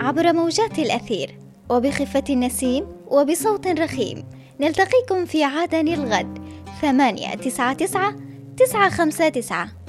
عبر موجات الأثير وبخفة النسيم وبصوت رخيم. نلتقيكم في عدن الغد 899 959.